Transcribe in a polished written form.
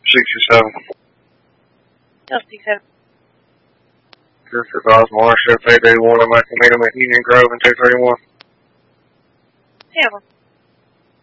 67. L67. Griffith Osmore, show payday 1, I'm at Camino at Union Grove and 231. Yeah.